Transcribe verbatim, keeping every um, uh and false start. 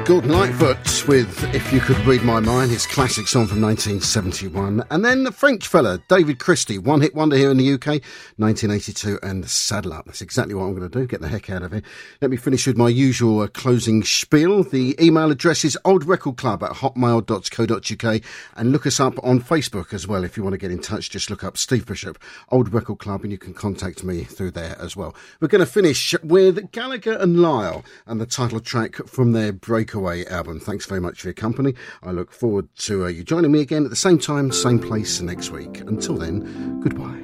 Gordon Lightfoot with If You Could Read My Mind, his classic song from nineteen seventy-one. And then the French fella, David Christie, one-hit wonder here in the U K, nineteen eighty-two, and Saddle Up. That's exactly what I'm going to do, get the heck out of here. Let me finish with my usual uh, closing spiel. The email address is oldrecordclub at hotmail dot co dot uk, and look us up on Facebook as well. If you want to get in touch, just look up Steve Bishop, Old Record Club, and you can contact me through there as well. We're going to finish with Gallagher and Lyle and the title track from their Breakaway album. Thanks very much for your company. I look forward to uh, you joining me again at the same time, same place next week. Until then, goodbye.